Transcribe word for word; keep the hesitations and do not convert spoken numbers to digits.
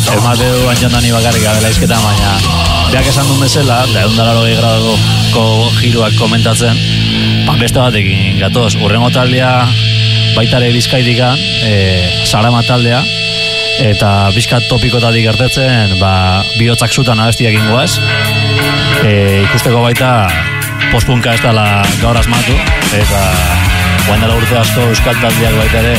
emate du antxondani bakarrik abela izketan, baina beak esan duen bezala, da egun dara logei graduko giroak komentatzen, ba, beste batekin gatoz, urrengo taldea baitare bizkaitika, e, Sarama taldea, eta bizkat topikotatik gertetzen, ba, bihotzak zutan abestiak ingoaz, e, ikusteko baita postpunka ez dela gaur asmatu, eta guain dela urte asko euskal taldeak baita ere